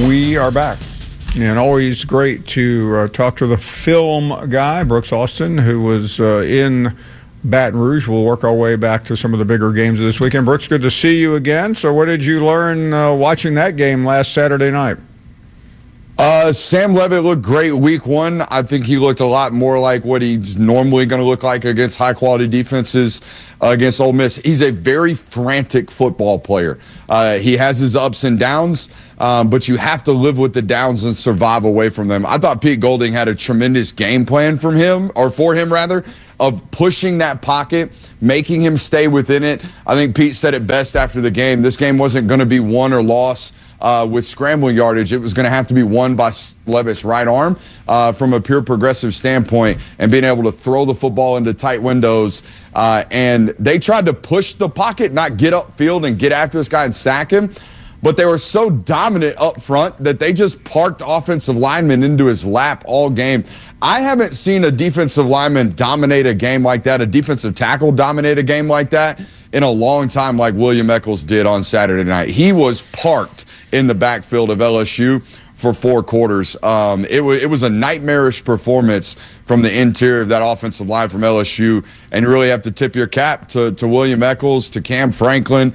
We are back. And always great to talk to the film guy, Brooks Austin, who was in Baton Rouge. We'll work our way back to some of the bigger games of this weekend. Brooks, good to see you again. So what did you learn watching that game last Saturday night? Sam Leavitt looked great week one. I think he looked a lot more like what he's normally going to look like against high-quality defenses against Ole Miss. He's a very frantic football player. He has his ups and downs, but you have to live with the downs and survive away from them. I thought Pete Golding had a tremendous game plan for him, of pushing that pocket, making him stay within it. I think Pete said it best after the game. This game wasn't going to be won or lost with scrambling yardage. It was going to have to be won by Leavitt's right arm from a pure progressive standpoint and being able to throw the football into tight windows. And they tried to push the pocket, not get upfield and get after this guy and sack him. But they were so dominant up front that they just parked offensive linemen into his lap all game. I haven't seen a defensive lineman dominate a game like that, a defensive tackle dominate a game like that in a long time like William Eccles did on Saturday night. He was parked in the backfield of LSU for 4 quarters. It was a nightmarish performance from the interior of that offensive line from LSU, and you really have to tip your cap to William Eccles, to Cam Franklin,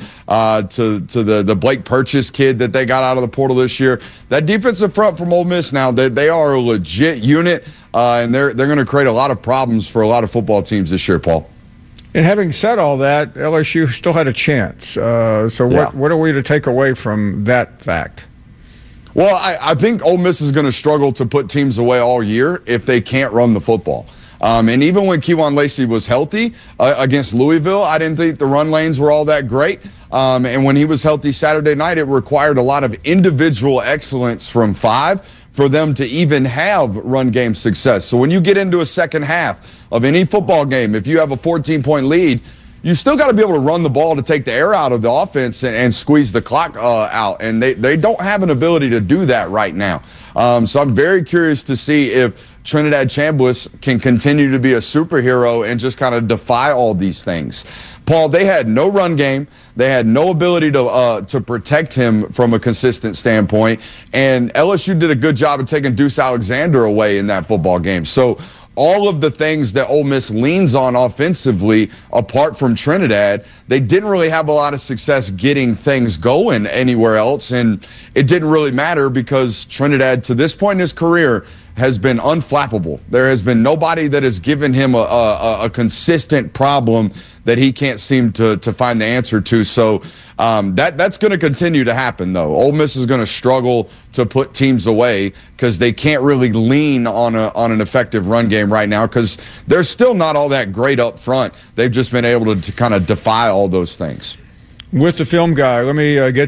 to the Blake Purchase kid that they got out of the portal this year. That defensive front from Ole Miss now, they are a legit unit, and they're going to create a lot of problems for a lot of football teams this year, Paul. And having said all that, LSU still had a chance. What are we to take away from that fact? Well, I think Ole Miss is going to struggle to put teams away all year if they can't run the football. And even when Kewan Lacey was healthy against Louisville, I didn't think the run lanes were all that great. And when he was healthy Saturday night, it required a lot of individual excellence from 5 for them to even have run game success. So when you get into a second half of any football game, if you have a 14-point lead, you still got to be able to run the ball to take the air out of the offense and squeeze the clock out. And they don't have an ability to do that right now. So I'm very curious to see if Trinidad Chambliss can continue to be a superhero and just kind of defy all these things. Paul, they had no run game. They had no ability to protect him from a consistent standpoint. And LSU did a good job of taking Deuce Alexander away in that football game. So all of the things that Ole Miss leans on offensively, apart from Trinidad, they didn't really have a lot of success getting things going anywhere else. And it didn't really matter because Trinidad, to this point in his career, has been unflappable. There has been nobody that has given him a consistent problem that he can't seem to find the answer to. So that's going to continue to happen, though. Ole Miss is going to struggle to put teams away because they can't really lean on an effective run game right now because they're still not all that great up front. They've just been able to kind of defy all those things. With the film guy, let me get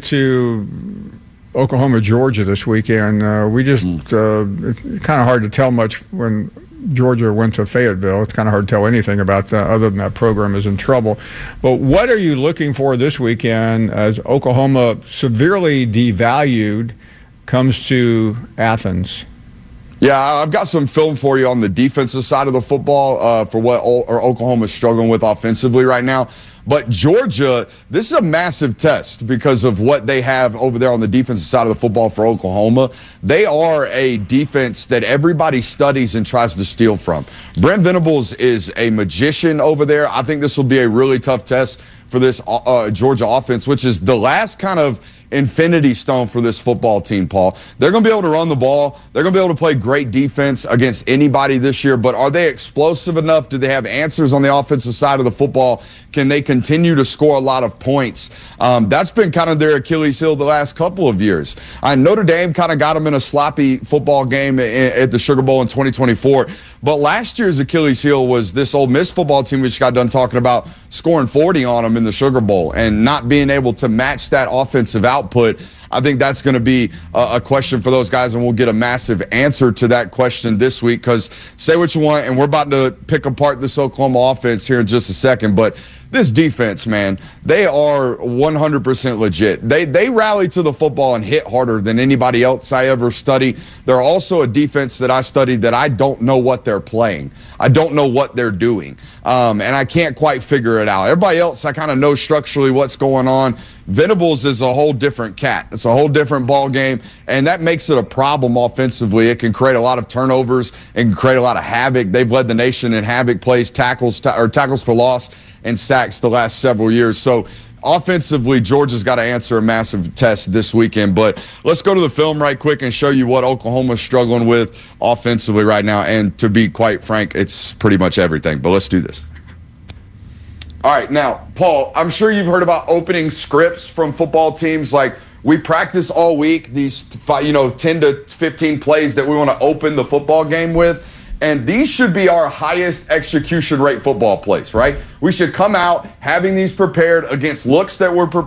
to Oklahoma, Georgia this weekend. It's kind of hard to tell much when Georgia went to Fayetteville. It's kind of hard to tell anything about that other than that program is in trouble. But what are you looking for this weekend as Oklahoma, severely devalued, comes to Athens? Yeah, I've got some film for you on the defensive side of the football for what Oklahoma is struggling with offensively right now. But Georgia, this is a massive test because of what they have over there on the defensive side of the football for Oklahoma. They are a defense that everybody studies and tries to steal from. Brent Venables is a magician over there. I think this will be a really tough test for this Georgia offense, which is the last kind of infinity stone for this football team, Paul. They're going to be able to run the ball. They're going to be able to play great defense against anybody this year, but are they explosive enough? Do they have answers on the offensive side of the football? Can they continue to score a lot of points? That's been kind of their Achilles heel the last couple of years. Notre Dame kind of got them in a sloppy football game at the Sugar Bowl in 2024. But last year's Achilles heel was this Ole Miss football team we just got done talking about scoring 40 on them in the Sugar Bowl and not being able to match that offensive output. I think that's going to be a question for those guys, and we'll get a massive answer to that question this week because say what you want, and we're about to pick apart this Oklahoma offense here in just a second, but this defense, man, they are 100% legit. They rally to the football and hit harder than anybody else I ever study. They're also a defense that I studied that I don't know what they're playing. I don't know what they're doing, and I can't quite figure it out. Everybody else, I kind of know structurally what's going on. Venables is a whole different cat. It's a whole different ball game, and that makes it a problem offensively. It can create a lot of turnovers and create a lot of havoc. They've led the nation in havoc plays, tackles for loss, and sacks the last several years. So offensively, Georgia's got to answer a massive test this weekend. But let's go to the film right quick and show you what Oklahoma's struggling with offensively right now. And to be quite frank, it's pretty much everything. But let's do this. All right, now, Paul, I'm sure you've heard about opening scripts from football teams. Like, we practice all week these 10 to 15 plays that we want to open the football game with. And these should be our highest execution rate football plays, right? We should come out having these prepared against looks that we're prepared.